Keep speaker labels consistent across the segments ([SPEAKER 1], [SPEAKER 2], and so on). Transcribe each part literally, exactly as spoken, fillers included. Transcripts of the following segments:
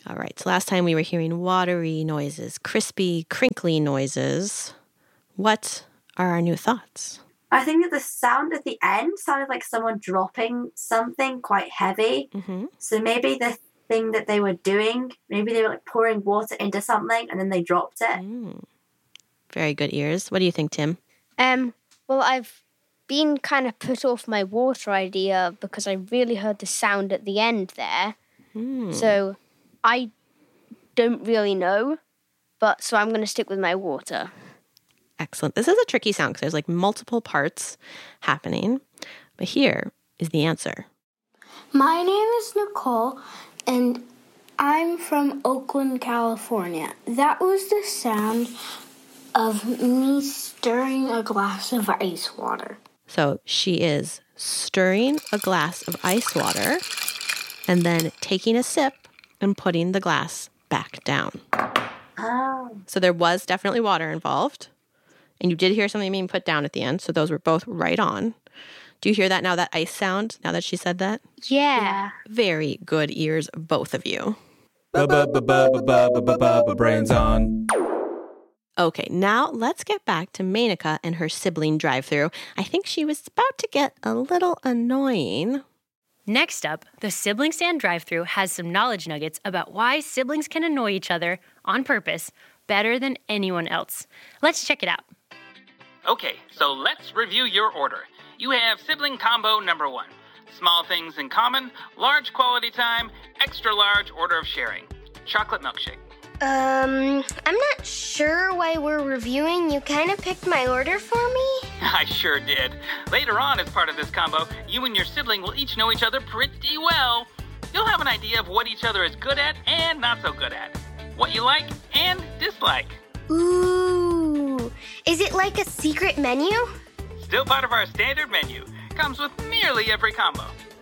[SPEAKER 1] All right, so last time we were hearing watery noises, crispy, crinkly noises. What are our new thoughts?
[SPEAKER 2] I think that the sound at the end sounded like someone dropping something quite heavy.
[SPEAKER 1] Mm-hmm.
[SPEAKER 2] So maybe the thing that they were doing, maybe they were like pouring water into something and then they dropped it.
[SPEAKER 1] Mm. Very good ears. What do you think, Tim?
[SPEAKER 3] Um. Well, I've been kind of put off my water idea because I really heard the sound at the end there.
[SPEAKER 1] Mm.
[SPEAKER 3] So I don't really know, but so I'm going to stick with my water.
[SPEAKER 1] Excellent. This is a tricky sound because there's like multiple parts happening. But here is the answer.
[SPEAKER 4] My name is Nicole, and I'm from Oakland, California. That was the sound of me stirring a glass of ice water.
[SPEAKER 1] So she is stirring a glass of ice water and then taking a sip and putting the glass back down.
[SPEAKER 2] Oh.
[SPEAKER 1] So there was definitely water involved. And you did hear something being put down at the end. So those were both right on. Do you hear that now, that ice sound, now that she said that?
[SPEAKER 3] Yeah.
[SPEAKER 1] Very good ears, both of you.
[SPEAKER 5] Brains on.
[SPEAKER 1] Okay, now let's get back to Menaka and her sibling drive-thru. I think she was about to get a little annoying.
[SPEAKER 6] Next up, the Sibling Stand drive-thru has some knowledge nuggets about why siblings can annoy each other on purpose better than anyone else. Let's check it out.
[SPEAKER 7] Okay, so let's review your order. You have sibling combo number one. Small things in common, large quality time, extra large order of sharing. Chocolate milkshake.
[SPEAKER 8] Um, I'm not sure why we're reviewing. You kind of picked my order for me.
[SPEAKER 7] I sure did. Later on, as part of this combo, you and your sibling will each know each other pretty well. You'll have an idea of what each other is good at and not so good at. What you like and dislike.
[SPEAKER 8] Ooh, is it like a secret menu?
[SPEAKER 7] Still part of our standard menu. Comes with nearly every combo.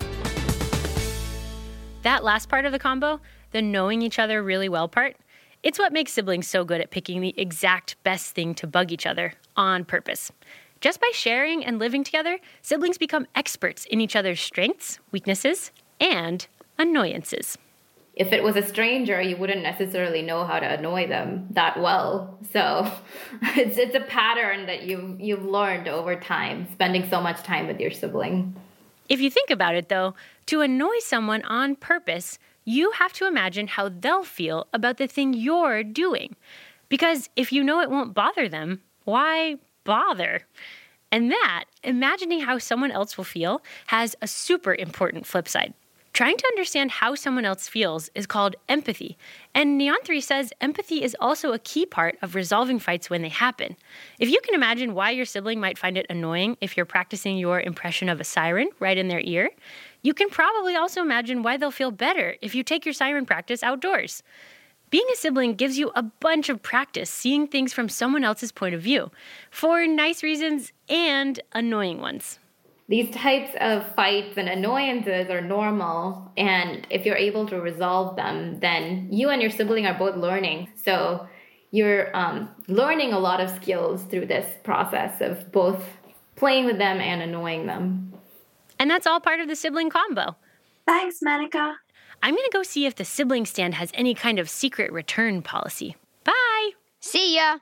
[SPEAKER 6] That last part of the combo, the knowing each other really well part, it's what makes siblings so good at picking the exact best thing to bug each other on purpose. Just by sharing and living together, siblings become experts in each other's strengths, weaknesses, and annoyances.
[SPEAKER 9] If it was a stranger, you wouldn't necessarily know how to annoy them that well. So it's it's a pattern that you've, you've learned over time, spending so much time with your sibling.
[SPEAKER 6] If you think about it, though, to annoy someone on purpose, you have to imagine how they'll feel about the thing you're doing. Because if you know it won't bother them, why bother? And that, imagining how someone else will feel, has a super important flip side. Trying to understand how someone else feels is called empathy. And Neon three says empathy is also a key part of resolving fights when they happen. If you can imagine why your sibling might find it annoying if you're practicing your impression of a siren right in their ear, you can probably also imagine why they'll feel better if you take your siren practice outdoors. Being a sibling gives you a bunch of practice seeing things from someone else's point of view, for nice reasons and annoying ones.
[SPEAKER 9] These types of fights and annoyances are normal, and if you're able to resolve them, then you and your sibling are both learning. So you're um, learning a lot of skills through this process of both playing with them and annoying them.
[SPEAKER 6] And that's all part of the sibling combo.
[SPEAKER 2] Thanks, Menaka.
[SPEAKER 6] I'm going to go see if the Sibling Stand has any kind of secret return policy. Bye!
[SPEAKER 3] See ya!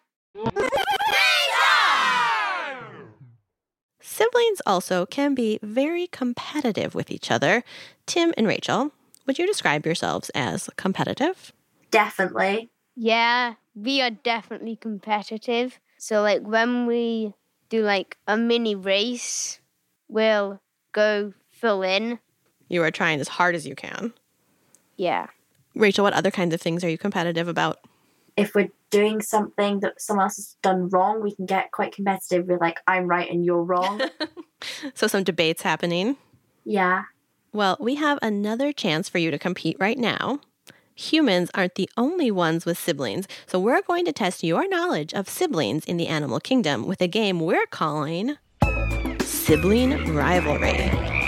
[SPEAKER 1] Siblings also can be very competitive with each other. Tim and Rachel, would you describe yourselves as competitive?
[SPEAKER 2] Definitely.
[SPEAKER 3] Yeah, we are definitely competitive. So, like, when we do, like, a mini race, we'll go full in.
[SPEAKER 1] You are trying as hard as you can.
[SPEAKER 3] Yeah.
[SPEAKER 1] Rachel, what other kinds of things are you competitive about?
[SPEAKER 2] If we're doing something that someone else has done wrong, we can get quite competitive. We're like, I'm right and you're wrong.
[SPEAKER 1] So some debates happening.
[SPEAKER 2] Yeah.
[SPEAKER 1] Well, we have another chance for you to compete right now. Humans aren't the only ones with siblings, so we're going to test your knowledge of siblings in the animal kingdom with a game we're calling Sibling Rivalry.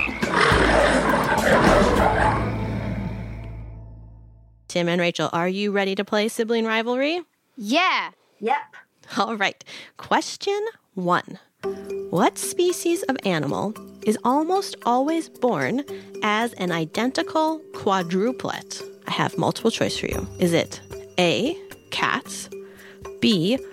[SPEAKER 1] Tim and Rachel, are you ready to play Sibling Rivalry?
[SPEAKER 3] Yeah.
[SPEAKER 2] Yep.
[SPEAKER 1] All right. Question one. What species of animal is almost always born as an identical quadruplet? I have multiple choice for you. Is it A, cats, B,